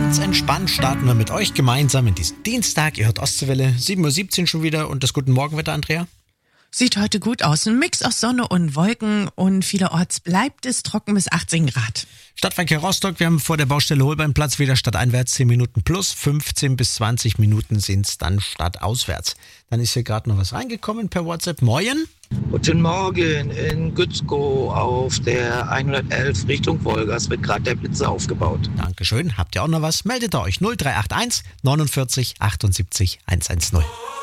Ganz entspannt starten wir mit euch gemeinsam in diesen Dienstag. Ihr hört Ostseewelle, 7:17 Uhr schon wieder und das Guten Morgenwetter, Andrea. Sieht heute gut aus. Ein Mix aus Sonne und Wolken und vielerorts bleibt es trocken bis 18 Grad. Stadtverkehr Rostock, wir haben vor der Baustelle Holbeinplatz wieder stadteinwärts 10 Minuten plus, 15 bis 20 Minuten sind es dann stadtauswärts. Dann ist hier gerade noch was reingekommen per WhatsApp. Moin. Guten Morgen, in Gützkow auf der 111 Richtung Wolgast wird gerade der Blitzer aufgebaut. Dankeschön. Habt ihr auch noch was? Meldet ihr euch 0381 49 78 110.